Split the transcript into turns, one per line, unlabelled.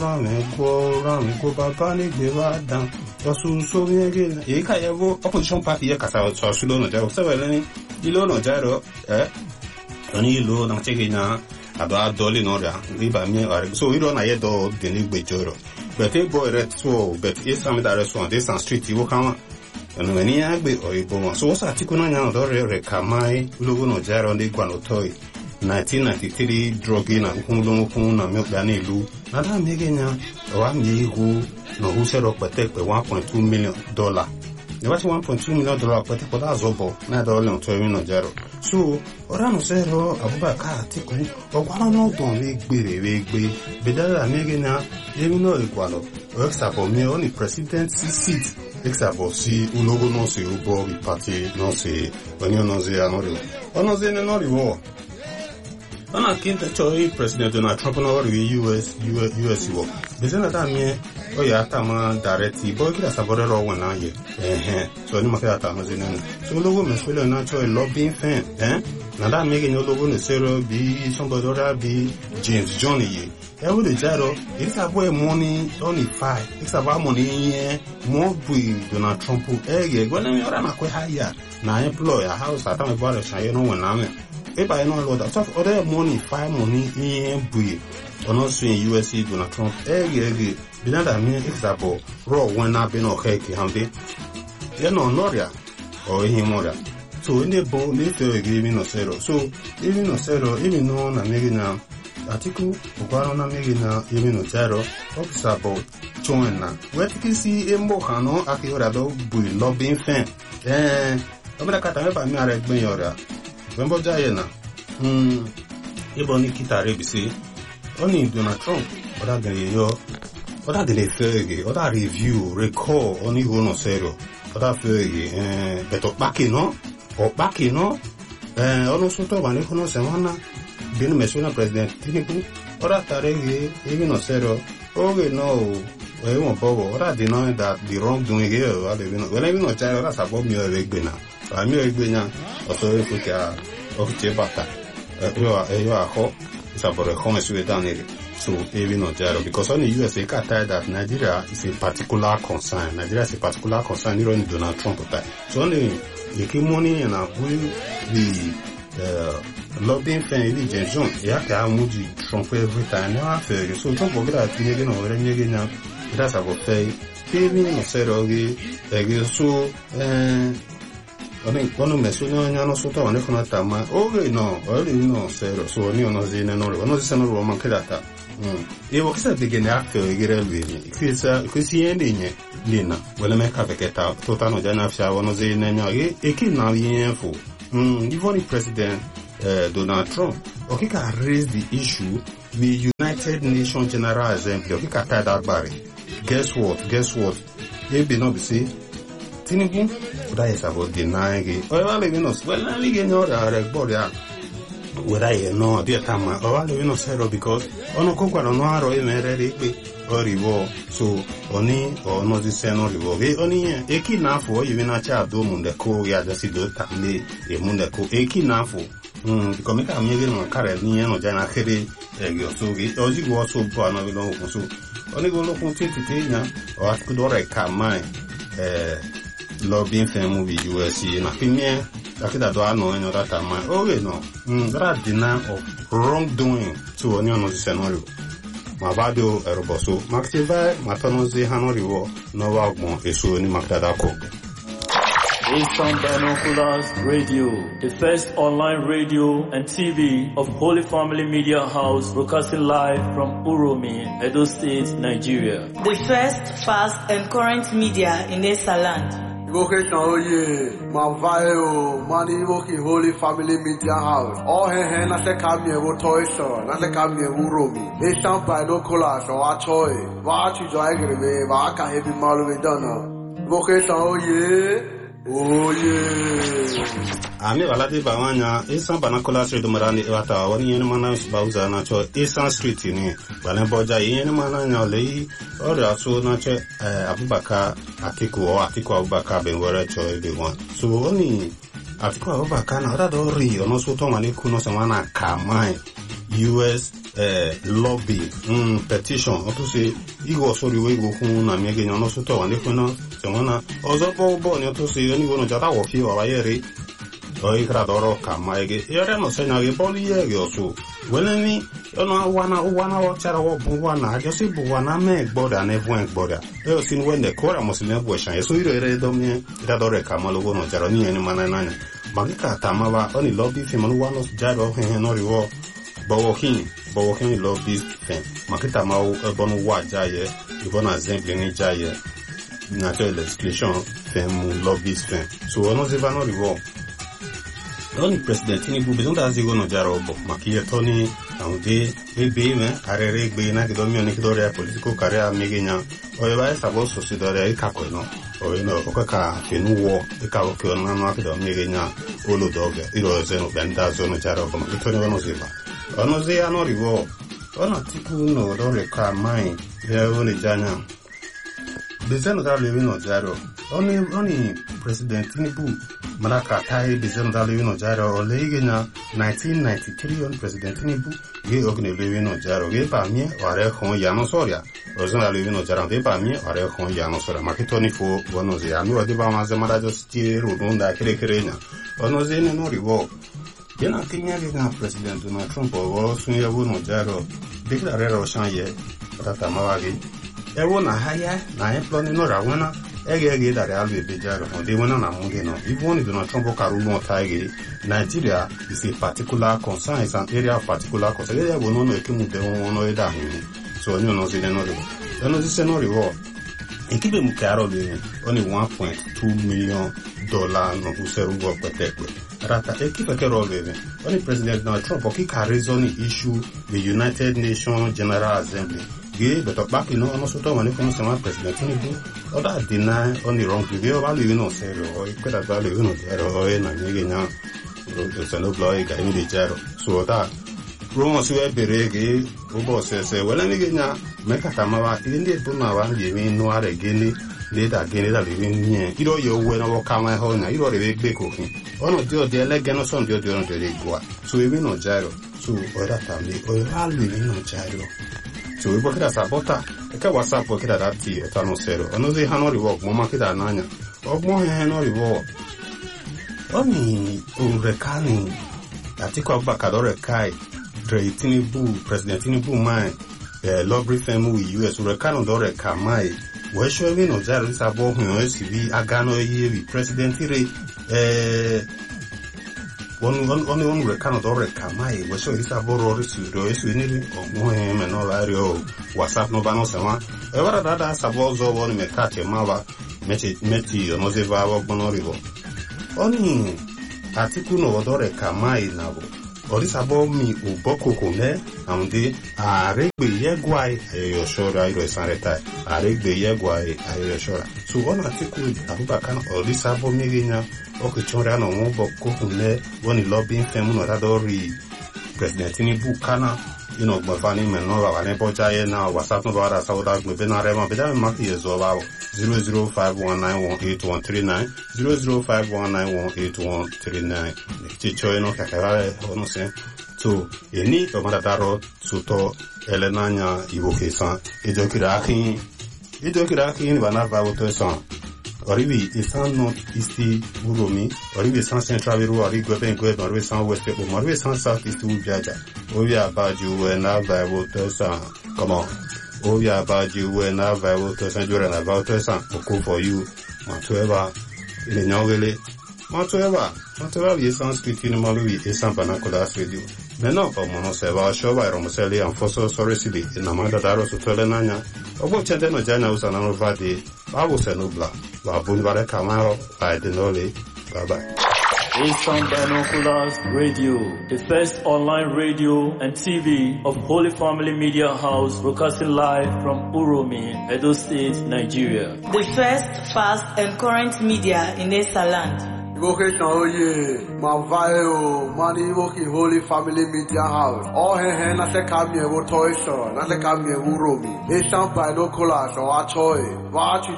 go baba ni gbe wa dan so yege e ka yevo opposition party e kasa so sulo no jaro sebele ni ilo no jaro oni ilo na chege na adoli no ya riba mi are so ilo na ye do de ni gbe joro but e boy ret so but e sam da restaurant this on street wo kan no ni agbe o ibo won so sa ti kuna nya do re kamai logo no jaro ndi kwa no toy 1993 drogi na kunlu na mi da ni lu na da mi genya wa mi hu no hu se ro pete pe $1.2 million ne ba $1.2 million pete ko da zobo na do le to mi no jaro so ora no se ro Abubakar Atiku o kwa no don le gbe bedala mi genya ye mi no equalo o example mi only presidency seat example si ulogo no se ubo bi party no se onyo no se anori ono se no riwo ana kinta choi president Donald Trump no ri US wo bezena ta mi o ya ta ma directly boy kira sabore ro wona ye so ni makata ta ma zena so logo me spele na choi lobbying fan na da mi genyo logo ne sero bi somebody other bi James John ye e wo de jaro it's about money only 5 it's about money more bui Donald Trump ye gwana mi ora na kwe haya na employer house ata me bore sha ye no wona me if I know what that other money 5 money in bui ono so in USA Donald Trump ye binada mi example raw when na be no heke hambe ye no noria o himora so in the bo me feel giving no zero so even no zero even no na me na Atiku ukwaro na me na even no zero example join we can see embo kano akihora do bui lobbying fan obra kata me pa mi are gbin yora Wembo Jayena, Ebony Kitare Bisi, only Donald Trump, or that the Fergie, or that review, recall, only one or zero, or that Fergie, but back in no, also to one econo semana, been Messuna President Tinubu, or that Taregi, even no zero, okay, no. We won't bother. What I deny that the wrongdoing here, when I know child, that's about me a regular. I'm a regular, or so if we can, of Chebata. You are hot, it's about a home Sweden. So, even not Jaro, because only USA can't tell that Nigeria is a particular concern. Nigeria is a particular concern, you don't Donald Trump. So, only the key money and will the lobbying fan, the Jason, you have to have Moody Trump every time. So, Trump will get at Megan or Megan. That's about say, even no serogi, so, I think one of my son, no sota, and if not, okay, no, only no zero, so only on the no, it's another Roman Cadata. It was a beginning after a girl with because he ending Lina, when I make up a get out, Totano Janafia, one of the name, a kid now in for. Even the President Donald Trump, okay, can raise the issue with United Nations General Assembly, okay, can tie that barrier. Guess what? They be not be say Tinubu that is about denying it. Well, even us. Well, I get no board whether you know the time or even no zero because ono kokwa no aro e merere pe oriwo so oni ono di seno riwo ge oni eki na fo even na cha do munde ko ya just do tamle e munde ko eki na fo because me ka mi ge no kare ni no ja na kere yo so ge oji go so bo na lo ko so oni go lo kun titi na o atku do re ka mai lobbying fan movie USC na premier akida do ano en ora ta mai okay no that deny of wrongdoing to oni ono scenario ma bado eroboso maksiva matonozi hanoriwo no wa ogbon eso ni makdada ko
Eastern Binoculars Radio, the first online radio and TV of Holy Family Media House, broadcasting live from Uromi, Edo State, Nigeria.
The first, fast and current media in Esaland.
Vocation oye, Mavayo, Mani Woki Holy Family Media House. All hen na se kamye wo toy store, na se kamye Uromi. Eastern Binoculars or Achoy, Vachi Joygreve, Vaka Heavy Malu Donna. Vocation oye. Oh yeah.
Ami walati bawanya Eastern Binoculars Radio marani wata wani yene mana bauza na cho Eastern Street ni bale boja yene mana nya lei ora so na cho Abubakar Atiku o Atiku Abubakar benwere cho everyone so oni Atiku Abubakar na ora do ri ono so to mani kuno se wana kamai US lobby petition otu si igo sori we go kun na mi genyo no so to wan ko no se wona ozo bo ni otu si oni go no jata wo fi wa yere o ikradoro kama ege yere no se na ge boli ye osu weleni ono wana o chara wo bu wana jo si bu wana me gboda na evu gboda e sin wende kora muslim bu shan so ire do mi ikradoro kama lo go no jara ni eni mana nani magika tamawa oni lobby fi manu wano jaro he no riwo Bowokin lobby fen makita ma bonu wa jaye ibona zemple ni jaye na to legislation fen mu lobby fen so ono ze vano rivo oni president ni bu bezon da zigo no jaro bo makiye toni aude ebe me arere gbe na kido mi oni kido re political career megenya o ba sabo so sidore ikako no o no okaka fenu wo ikawo ke ona no kido megenya olo doge iro ze no benda zo no jaro bo makitoni wono ziva ono ze ano rivo ono tiku no do re ka mai ya woni janya bezeno da lewi no jaro oni president Tinubu maraka tai bezeno da lewi no jaro o legenya 1993 on president Tinubu ge ogne lewi no jaro ge pa mi ware khon ya no soria ozo da lewi no jaro ge pa mi ware khon ya no soria makitoni fo wono ze ami wadi ba ma ze mara jo sti rudunda kere nya ono ze ne no rivo Yena Kenya na President Donald Trump o sunya wono jaro declare ro shanye tata mawagi e wona haya na employ no rawana ege da real be jaro on de wona na munge no even Donald Trump karu no taigi Nigeria is a particular concern, is an area of particular concern. Area wono no ekemu de wono eda hin so ni no zile no de no zise no reward ekibe mukaro le only 1.2 million dollar no userugo petekwe rata ekipe ke role only President Donald Trump oki ka reason issue the United Nations General Assembly ge but back you know no so to wan ko sama President Tinubu oda deny only wrong to be about you know say o ikeda ba le no ero o na ngi nya so no blow ga ni jaro so that Romo siwe berege obo se wala ni nya meka tamawa inde buna wa yemi no are gene leda gene da le ni iro yo we no kama ho na iro re gbe ko kin ono dio de le geno son dio no de gwa so we no jaro so ora tamli o rally no jaro so we bokira sabota e ka WhatsApp bokira dati o tano sero ono ze hanori wo mo makida nanya ogmo he hanori wo oni o rekani atiko abakadore kai President Tinubu mai lobby firm with US rekano dore kamai we show we no jaro sabo hun SB agano ye bi president re one rekano dore kamai we show sabo ro su ni mo he me no lario WhatsApp no bano sama e wara dada sabo zo won me kate mawa meti no ze va wo bonorigo oni atiku no dore kamai nabo Orisabo mi uboko kone amde aregbe yegwai ayoshora iro sanreta aregbe yegwai ayoshora so ona tiku abubakan orisabo mi genya okichora no uboko kone woni lobbying firm no radori President Tinubu kana gbafani menora wane bojaye na WhatsApp no bara sauda gbe na rema be da maki yezo bawo 00519181139 00519181139 chicho eno kakara ono se to eni to mara daro suto elenanya ivokesan ejokira akin bana bawo to san Oribi isan north east Uromi, Oribi isan central Viru, Oribi Oribi isan west Uromi, Oribi isan south east Ujaja. Obi abaju we na Bible to san. Come on. Obi abaju we na Bible to san. Jure na Bible to san. Oko for you. Matueva. Ile nyongele. Matueva we isan street in Maluwi isan banakolas radio. Meno pa mono seva shoba romoseli anfoso soresili inamanda daro sutole nanya. Obo chende no jana usana no vadi. Babu senubla. Bye-bye.
Asian Binoculars Radio, the first online radio and TV of Holy Family Media House, broadcasting live from Uromi, Edo State, Nigeria.
The first, fast, and current media in Esa land.
Vocation oye, Mavayo, Mani Woki Holy Family Media House. All he na se kamye wo toy show, na se kamye Uromi. Asian Binoculars or Achoy.